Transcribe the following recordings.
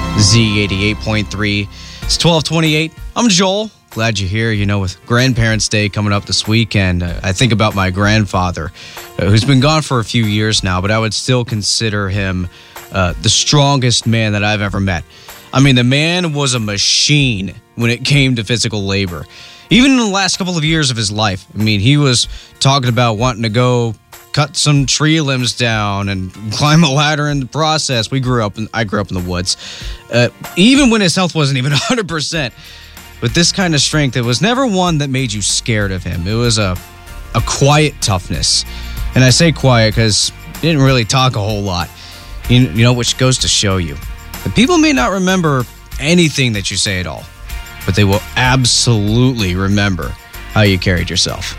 Z88.3. It's 12:28. I'm Joel. Glad you're here. You know, with Grandparents' Day coming up this weekend, I think about my grandfather, who's been gone for a few years now, but I would still consider him the strongest man that I've ever met. I mean, the man was a machine when it came to physical labor. Even in the last couple of years of his life, I mean, he was talking about wanting to go cut some tree limbs down and climb a ladder in the process. I grew up in the woods. Even when his health wasn't even 100%. With this kind of strength, it was never one that made you scared of him. It was a quiet toughness. And I say quiet because he didn't really talk a whole lot. You know, which goes to show you that people may not remember anything that you say at all, but they will absolutely remember how you carried yourself.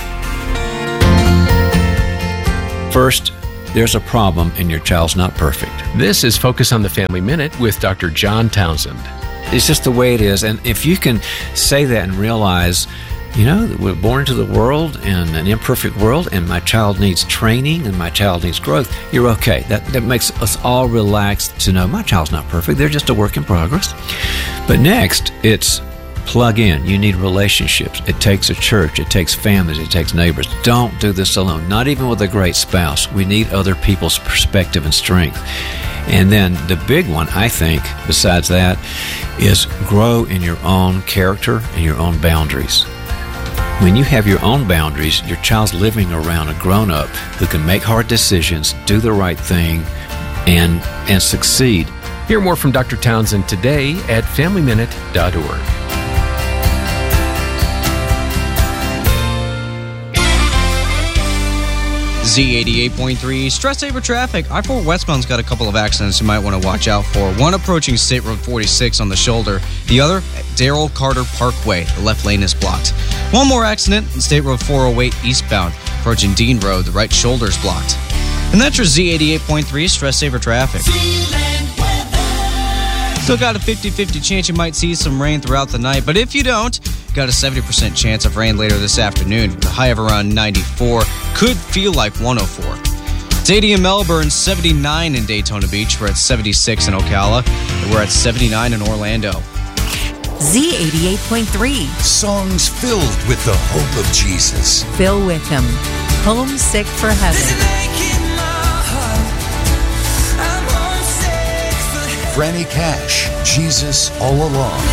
First, there's a problem and your child's not perfect. This is Focus on the Family Minute with Dr. John Townsend. It's just the way it is. And if you can say that and realize, you know, that we're born into the world in an imperfect world and my child needs training and my child needs growth, you're okay. That makes us all relaxed to know my child's not perfect. They're just a work in progress. But next, it's plug in. You need relationships. It takes a church. It takes families. It takes neighbors. Don't do this alone. Not even with a great spouse. We need other people's perspective and strength. And then the big one, I think, besides that, is grow in your own character and your own boundaries. When you have your own boundaries, your child's living around a grown-up who can make hard decisions, do the right thing, and succeed. Hear more from Dr. Townsend today at FamilyMinute.org. Z88.3, stress saver traffic. I-4 westbound's got a couple of accidents you might want to watch out for. One approaching State Road 46 on the shoulder. The other at Darrell Carter Parkway. The left lane is blocked. One more accident on State Road 408 eastbound. Approaching Dean Road, the right shoulder is blocked. And that's your Z88.3 stress saver traffic. Still got a 50-50 chance you might see some rain throughout the night, but if you don't, got a 70% chance of rain later this afternoon. The high of around 94 could feel like 104. It's 80 in Melbourne, 79 in Daytona Beach. We're at 76 in Ocala. And we're at 79 in Orlando. Z88.3. Songs filled with the hope of Jesus. Phil Wickham, Homesick for Heaven. Franny Cash, Jesus All Along.